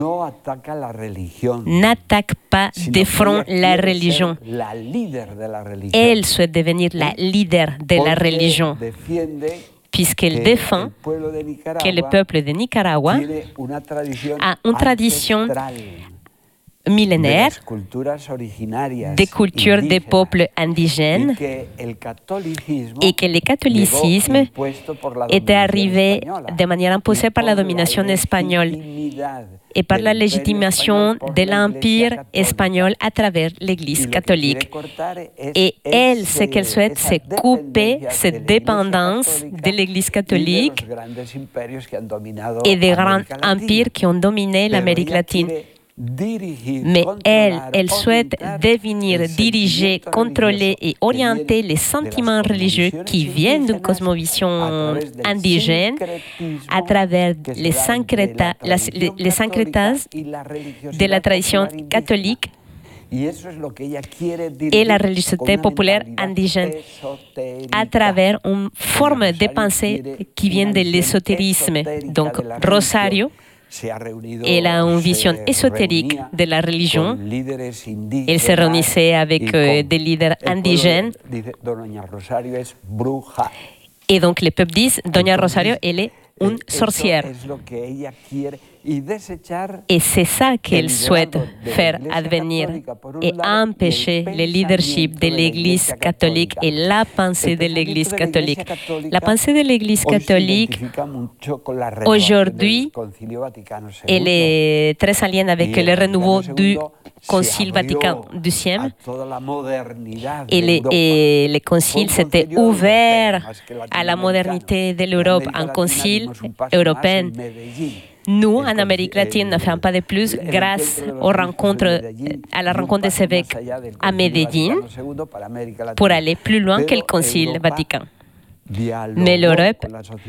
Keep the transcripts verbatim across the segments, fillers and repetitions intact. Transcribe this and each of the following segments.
n'attaque pas de front la religion. Elle souhaite devenir la leader de la religion, puisqu'elle défend que le peuple de Nicaragua a une tradition millénaire des cultures des peuples indigènes et que le catholicisme était arrivé de manière imposée par la domination espagnole et par la légitimation de l'Empire espagnol à travers l'Église catholique. Et elle, ce qu'elle souhaite, c'est couper cette dépendance de l'Église catholique et des grands empires qui ont dominé l'Amérique latine. Mais elle, elle souhaite devenir, diriger, contrôler et orienter les sentiments religieux qui viennent d'une cosmovision indigène à travers les syncrétas, les, les syncrétas de la tradition catholique et la religiosité populaire indigène à travers une forme de pensée qui vient de l'ésotérisme. Donc, Rosario, elle a une vision ésotérique de la religion. Elle se réunissait avec euh, des leaders indigènes. Et donc, les peuples disent, Doña Rosario, elle est une sorcière. Et c'est ça qu'elle souhaite faire advenir et empêcher le leadership de l'Église catholique et la pensée de l'Église catholique. La pensée de l'Église catholique, aujourd'hui, elle est très en lien avec le renouveau du Concile Vatican deuxième. Et les, et les conciles s'étaient ouverts à la modernité de l'Europe, un concile européen. Nous, en Amérique latine, ne faisons pas de plus grâce aux rencontres, à la rencontre des évêques à Medellín pour aller plus loin que le Concile Vatican. Mais l'Europe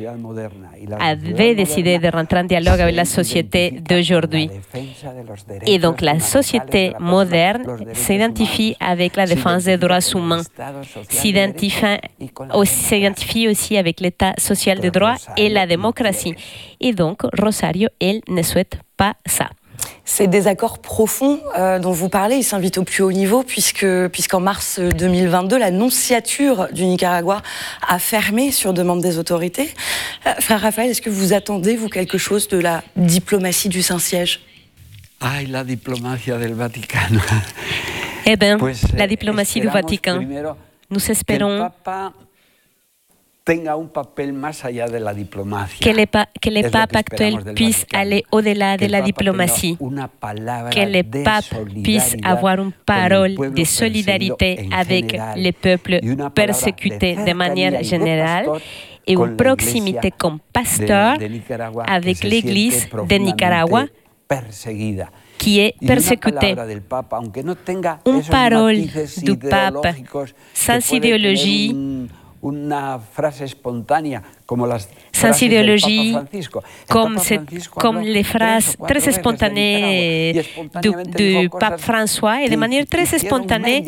avait décidé de rentrer en dialogue avec la société d'aujourd'hui. Et donc la société moderne s'identifie avec la défense des droits humains, s'identifie aussi, s'identifie aussi avec l'État social de droit et la démocratie. Et donc Rosario, elle, ne souhaite pas ça. Ces désaccords profonds euh, dont vous parlez, ils s'invitent au plus haut niveau puisque, puisqu'en mars deux mille vingt-deux, la nonciature du Nicaragua a fermé sur demande des autorités. Euh, frère Raphaël, est-ce que vous attendez, vous, quelque chose de la diplomatie du Saint-Siège? Ay, la diplomacia del Vaticano. Eh bien, la diplomatie du Vatican. Nous espérons tenga un papel más allá de la diplomacia. Que le, pa que le pape actuel puisse aller au-delà de la diplomatie, que le pape puisse avoir une parole de solidarité avec les peuples persécutés de manière générale et une proximité comme pasteur avec l'Église de Nicaragua qui est persécutée. Une parole du pape sans idéologie, una frase espontánea como las sans idéologie, comme, comme les phrases très spontanées du, du pape François, et de manière très spontanée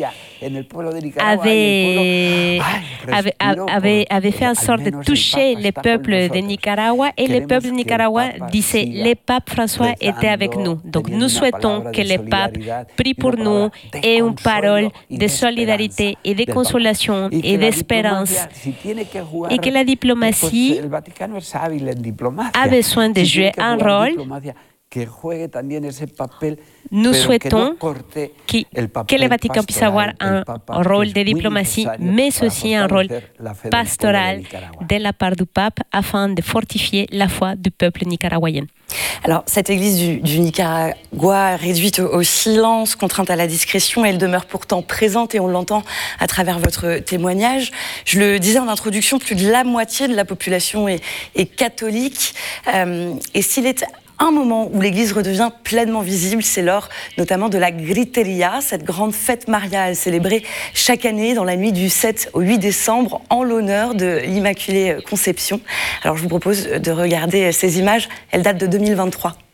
avait, avait, avait, avait fait en sorte de toucher les peuples de Nicaragua, et le peuple de Nicaragua disait le pape François était avec nous. Donc nous souhaitons que le pape prie pour nous et une parole de solidarité et de consolation et d'espérance, et que la diplomatie a besoin de jouer un rôle. Nous souhaitons que, que le Vatican puisse avoir un rôle de diplomatie, mais aussi un rôle pastoral de la part du pape afin de fortifier la foi du peuple nicaraguayen. Alors, cette église du, du Nicaragua, réduite au, au silence, contrainte à la discrétion, elle demeure pourtant présente et on l'entend à travers votre témoignage. Je le disais en introduction, plus de la moitié de la population est, est catholique. Euh, et s'il est un moment où l'église redevient pleinement visible, c'est lors notamment de la Gritería, cette grande fête mariale célébrée chaque année dans la nuit du sept au huit décembre en l'honneur de l'Immaculée Conception. Alors je vous propose de regarder ces images, elles datent de deux mille vingt-trois.